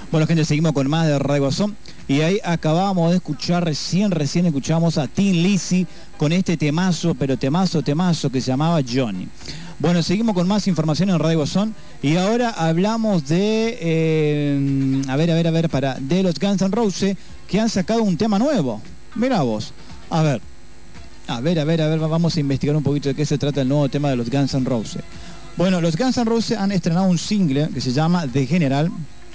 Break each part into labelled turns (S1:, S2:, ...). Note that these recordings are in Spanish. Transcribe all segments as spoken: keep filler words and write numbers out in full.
S1: Bueno, gente, seguimos con más de Radio Guasón. Y ahí acabamos de escuchar, recién, recién escuchamos a Thin Lizzy con este temazo, pero temazo, temazo, que se llamaba Johnny. Bueno, seguimos con más información en Radio Guasón. Y ahora hablamos de, eh, a ver, a ver, a ver, para, de los Guns N' Roses, que han sacado un tema nuevo. Mirá vos, a ver, a ver, a ver, a ver, vamos a investigar un poquito de qué se trata el nuevo tema de los Guns N' Roses. Bueno, los Guns N' Roses han estrenado un single que se llama The General.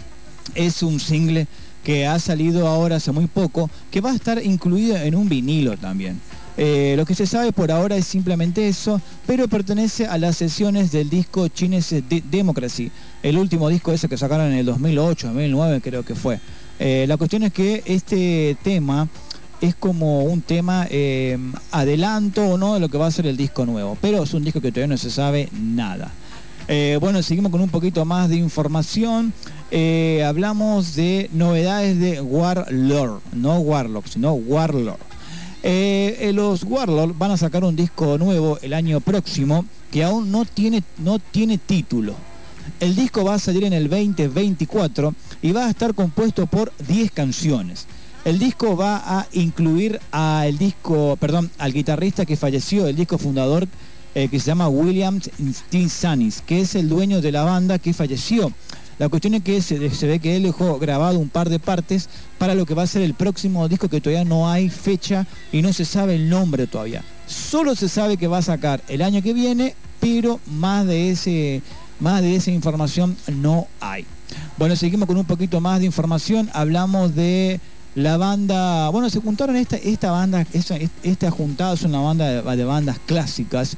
S1: Es un single que ha salido ahora hace muy poco, que va a estar incluido en un vinilo también. Eh, lo que se sabe por ahora es simplemente eso, pero pertenece a las sesiones del disco Chinese Democracy, el último disco ese que sacaron en el dos mil ocho, dos mil nueve creo que fue. Eh, la cuestión es que este tema es como un tema eh, adelanto o no de lo que va a ser el disco nuevo, pero es un disco que todavía no se sabe nada. Eh, bueno, seguimos con un poquito más de información. Eh, hablamos de novedades de Warlord, no Warlock, sino Warlord. Eh, eh, los Warlord van a sacar un disco nuevo el año próximo que aún no tiene, no tiene título. El disco va a salir en el veinte veinticuatro y va a estar compuesto por diez canciones. El disco va a incluir a el disco, perdón, al guitarrista que falleció, el disco fundador, Eh, que se llama William Tinsanis, que es el dueño de la banda que falleció. La cuestión es que se, se ve que él dejó grabado un par de partes para lo que va a ser el próximo disco, que todavía no hay fecha y no se sabe el nombre todavía. Solo se sabe que va a sacar el año que viene, pero más de ese, más de esa información no hay. Bueno, seguimos con un poquito más de información. Hablamos de la banda, bueno, se juntaron esta, esta banda, esta, esta juntada es una banda de, de bandas clásicas.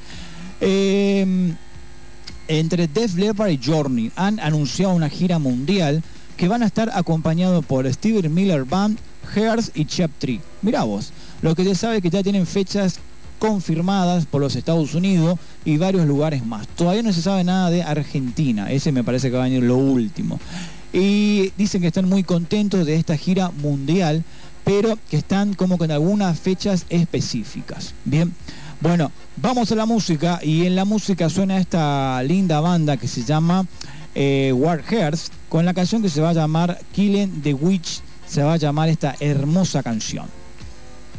S1: Eh, entre Def Leppard y Journey han anunciado una gira mundial que van a estar acompañados por Steve Miller Band, Hearts y Chaptree. Mirá vos, lo que se sabe es que ya tienen fechas confirmadas por los Estados Unidos y varios lugares más. Todavía no se sabe nada de Argentina, ese me parece que va a venir lo último. Y dicen que están muy contentos de esta gira mundial, pero que están como con algunas fechas específicas. Bien, bueno, vamos a la música, y en la música suena esta linda banda que se llama eh, War Hearts, con la canción que se va a llamar Killing the Witch, se va a llamar esta hermosa canción.